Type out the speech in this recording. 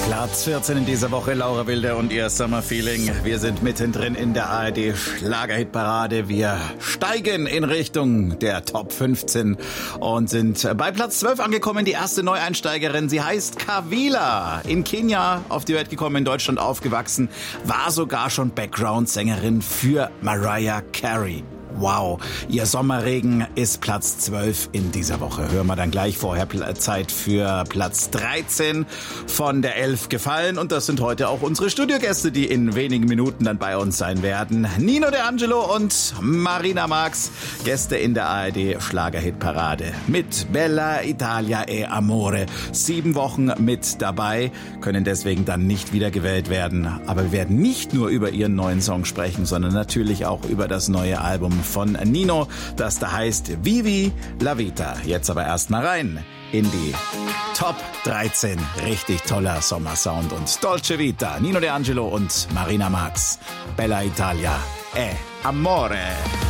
Platz 14 in dieser Woche, Laura Wilde und ihr Summer Feeling. Wir sind mittendrin in der ARD Schlagerhitparade. Wir steigen in Richtung der Top 15 und sind bei Platz 12 angekommen. Die erste Neueinsteigerin, sie heißt Kawila. In Kenia auf die Welt gekommen, in Deutschland aufgewachsen, war sogar schon Background-Sängerin für Mariah Carey. Wow, ihr Sommerregen ist Platz 12 in dieser Woche. Hören wir dann gleich. Vorher Zeit für Platz 13 von der 11 gefallen. Und das sind heute auch unsere Studiogäste, die in wenigen Minuten dann bei uns sein werden. Nino De Angelo und Marina Marx, Gäste in der ARD Schlagerhitparade mit Bella Italia e Amore. 7 Wochen mit dabei, können deswegen dann nicht wiedergewählt werden. Aber wir werden nicht nur über ihren neuen Song sprechen, sondern natürlich auch über das neue Album von Nino, das da heißt Vivi la Vita. Jetzt aber erstmal rein in die Top 13. Richtig toller Sommersound und Dolce Vita. Nino De Angelo und Marina Marx. Bella Italia e Amore.